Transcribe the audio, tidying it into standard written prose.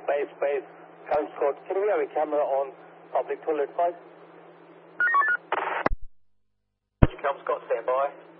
Base. Scott, can we have a camera on public toilet 5? Scott, stand by.